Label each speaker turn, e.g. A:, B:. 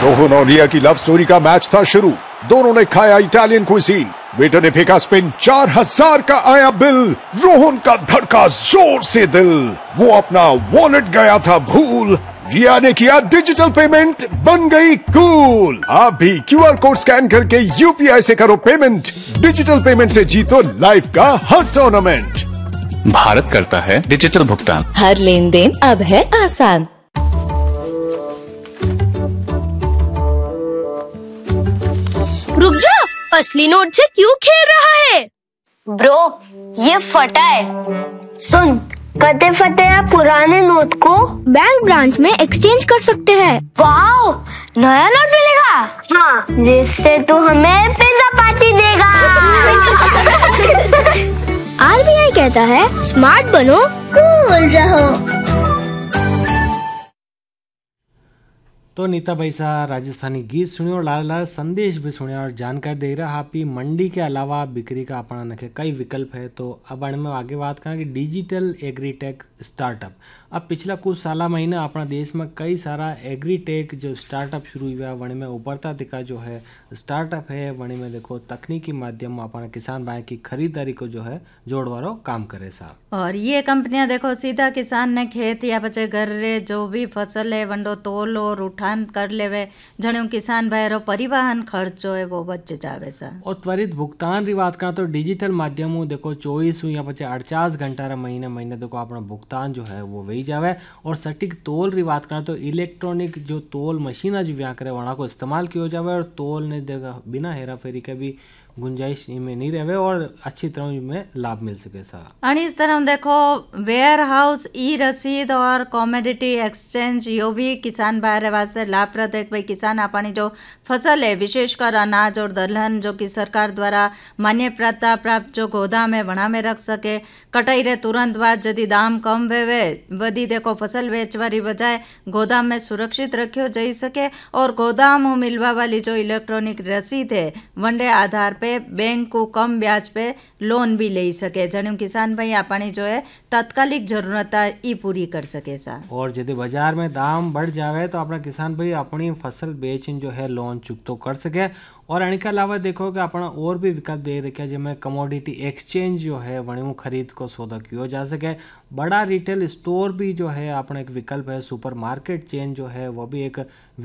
A: रोहन और रिया की love story का मैच था शुरू। दोनों ने खाया इटालियन क्विजीन। वेटर ने फेंका स्पिन, 4000 का आया बिल। रोहन का धड़का जोर से दिल, वो अपना वॉलेट गया था भूल। रिया ने किया डिजिटल पेमेंट, बन गई कूल। आप भी QR कोड स्कैन करके UPI से करो पेमेंट। डिजिटल पेमेंट से जीतो लाइफ का हर टूर्नामेंट।
B: भारत करता है डिजिटल भुगतान।
C: हर लेन देन अब है आसान।
D: रुक जा, असली नोट से क्यों खेल रहा है?
E: ब्रो, ये फटा है। सुन, फटे फटे पुराने नोट को
D: बैंक ब्रांच में एक्सचेंज कर सकते हैं।
E: वाओ, नया नोट मिलेगा। हाँ, जिससे तू हमें पिज्जा पार्टी देगा।
D: RBI कहता है स्मार्ट बनो, कूल रहो।
F: तो नीता भाई साहब राजस्थानी गीत सुने और लाल लाल संदेश भी सुने और जानकारी दे रहा आप मंडी के अलावा बिक्री का अपना नखे कई विकल्प है। तो अब में आगे बात करें कि डिजिटल एग्रीटेक स्टार्टअप। अब पिछला कुछ साल महीना अपना देश में कई सारा एग्रीटेक जो स्टार्टअप शुरू हुआ वणी में उभरता दिखा जो है स्टार्टअप है। वणी में देखो तकनीकी माध्यम अपना किसान भाई की खरीदारी को जो है जोड़वारो काम करे साहब।
G: और ये कंपनियां देखो सीधा किसान ने खेत या बचे घर रे जो भी फसल है वंडो तोल और उठान कर लेवे, जणियों किसान भाई रो परिवहन खर्चो है वो बच जावे सा।
F: और त्वरित भुगतान री बात करें तो डिजिटल माध्यम देखो 24 या बचे 48 घंटा रा महीने देखो अपना भुगतान जो है वो वही जावे। और सटीक तोल री बात करें तो इलेक्ट्रॉनिक जो तोल मशीन जो व्या करे वहाँ को इस्तेमाल किया जावे और तोल ने देखा बिना हेरा फेरी के भी गुंजाइश में नहीं रहे और अच्छी तरह में लाभ मिल सके साहब।
G: और इस तरह देखो वेयर हाउस ई रसीद और कॉमोडिटी एक्सचेंज यो भी किसान भाई वास्ते लाभप्रद है। भाई किसान अपनी जो फसल है विशेषकर अनाज और दलहन जो कि सरकार द्वारा मान्यता प्राप्त जो गोदाम है वहाँ में रख सके। कटाई रे तुरंत बाद यदि दाम कम वेवे वधी देखो फसल बेचवारी बजाय गोदाम में सुरक्षित रखियो जा सके। और गोदाम मिलवा वाली जो इलेक्ट्रॉनिक रसीद है वनडे आधार पे बैंक को कम ब्याज पे लोन भी ले सके, जन किसान भाई अपनी जो है तात्कालिक जरूरत ई पूरी कर सके सा।
F: और यदि बाजार में दाम बढ़ जावे तो अपना किसान भाई अपनी फसल बेच जो है लोन चुकतो कर सके। और इनके अलावा देखो कि अपना और भी विकल्प दे रखे जिसमें कमोडिटी एक्सचेंज जो है वणु खरीद को सौदा किया जा सके। बड़ा रिटेल स्टोर भी जो है अपना एक विकल्प है। सुपर मार्केट चेन जो है वो भी एक